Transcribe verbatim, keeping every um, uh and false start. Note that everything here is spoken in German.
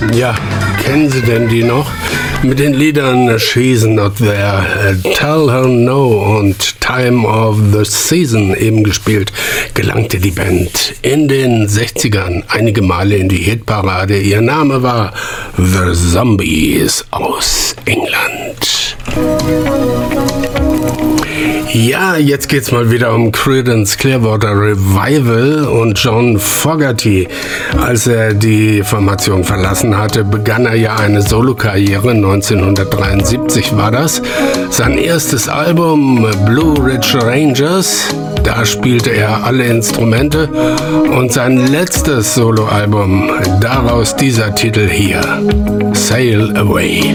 Ja, kennen Sie denn die noch? Mit den Liedern She's Not There, Tell Her No und Time of the Season eben gespielt, gelangte die Band in den sechzigern einige Male in die Hitparade. Ihr Name war The Zombies aus England. Ja, jetzt geht's mal wieder um Creedence Clearwater Revival und John Fogerty. Als er die Formation verlassen hatte, begann er ja eine Solokarriere. neunzehnhundertdreiundsiebzig war das. Sein erstes Album Blue Ridge Rangers, da spielte er alle Instrumente. Und sein letztes Soloalbum, daraus dieser Titel hier, Sail Away.